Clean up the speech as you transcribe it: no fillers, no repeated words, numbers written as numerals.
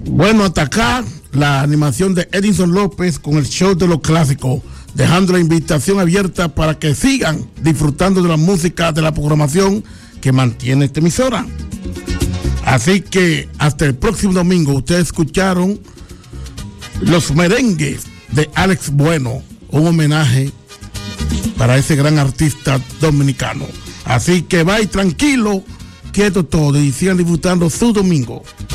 Bueno, hasta acá la animación de Edinson López con el show de los clásicos, dejando la invitación abierta para que sigan disfrutando de la música, de la programación que mantiene esta emisora. Así que hasta el próximo domingo. Ustedes escucharon los merengues de Alex Bueno, un homenaje para ese gran artista dominicano. Así que vaya tranquilo, quieto todo y sigan disfrutando su domingo.